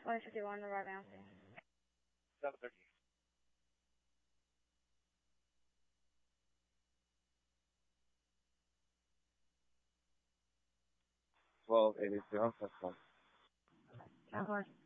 2051, arriving on scene. 713. 1283 on suspect. 10-4.